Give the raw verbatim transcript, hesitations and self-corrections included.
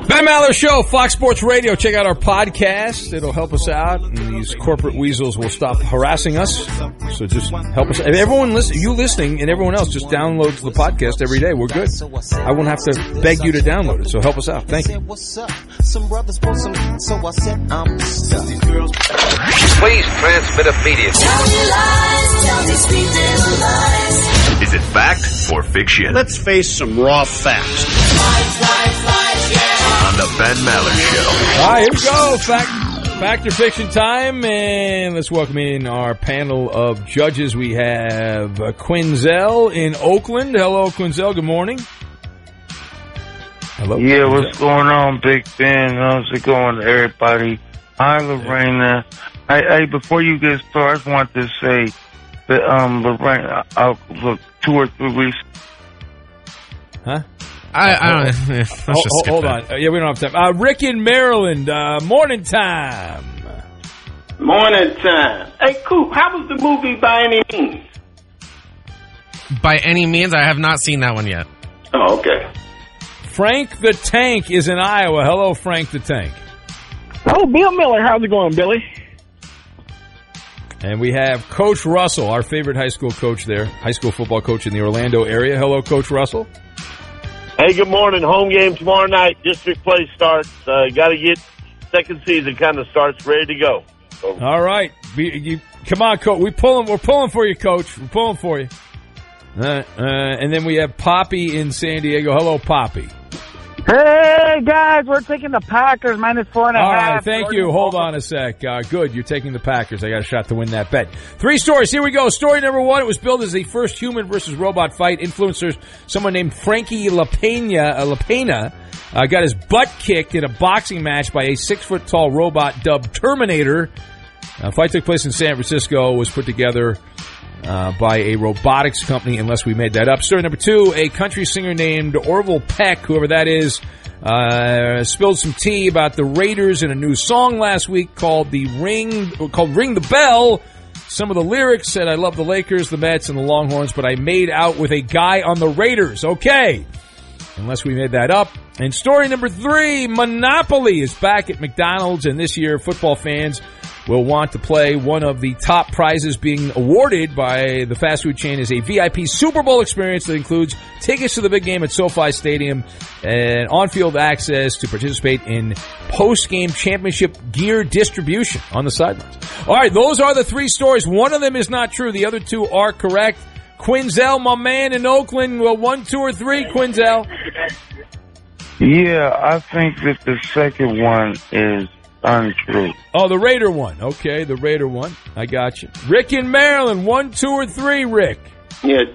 Ben Maller Show, Fox Sports Radio. Check out our podcast. It'll help us out, and these corporate weasels will stop harassing us. So just help us. And everyone listen, you listening and everyone else just downloads the podcast every day. We're good. I won't have to beg you to download it. So help us out. Thank you. Please transmit immediately. Tell me lies, tell me sweet little lies. Is it fact or fiction? Let's face some raw facts. Lies, lies, lies, yeah. On the Ben Maller Show. All right, here we go. Fact, fact or fiction time. And let's welcome in our panel of judges. We have uh, Quinzel in Oakland. Hello, Quinzel. Good morning. Hello. Yeah, Quinzel. what's going on, Big Ben? How's it going, everybody? Hi, Lorena. Hey, hey, before you get started, I just want to say that, um, Lorena, I'll look two or three weeks. Huh? I, I don't know. Let's Hold, just skip hold that. on. Uh, yeah, we don't have time. Uh, Rick in Maryland. Uh, morning time. Morning time. Hey, Coop, how was the movie By Any Means? By any means, I have not seen that one yet. Oh, okay. Frank the Tank is in Iowa. Hello, Frank the Tank. Oh, Bill Miller. How's it going, Billy? And we have Coach Russell, our favorite high school coach there, high school football coach in the Orlando area. Hello, Coach Russell. Hey, good morning. Home game tomorrow night. District play starts. Uh, Got to get second season kind of starts ready to go. So. All right. Be, you, come on, Coach. We pulling, we're pulling for you, Coach. We're pulling for you. Uh, uh, and then we have Poppy in San Diego. Hello, Poppy. Hey, guys. We're taking the Packers minus four and a All half. right, thank you. Hold on a sec. Uh, good, you're taking the Packers. I got a shot to win that bet. Three stories. Here we go. Story number one. It was billed as the first human versus robot fight. Influencers, someone named Frankie LaPena, uh, LaPena uh, got his butt kicked in a boxing match by a six-foot-tall robot dubbed Terminator. Uh, fight took place in San Francisco. Was put together uh, by a robotics company, unless we made that up. Story number two. A country singer named Orville Peck, whoever that is, Uh, spilled some tea about the Raiders in a new song last week called the Ring, called Ring the Bell. Some of the lyrics said, I love the Lakers, the Mets, and the Longhorns, but I made out with a guy on the Raiders. Okay. Unless we made that up. And story number three, Monopoly is back at McDonald's, and this year football fans will want to play. One of the top prizes being awarded by the fast food chain is a V I P Super Bowl experience that includes tickets to the big game at SoFi Stadium and on-field access to participate in post-game championship gear distribution on the sidelines. All right, those are the three stories. One of them is not true. The other two are correct. Quinzel, my man in Oakland, well, one, two, or three, Quinzel? Yeah, I think that the second one is untrue. Oh, the Raider one. Okay, the Raider one. I got you. Rick in Maryland, one, two, or three, Rick? Yeah,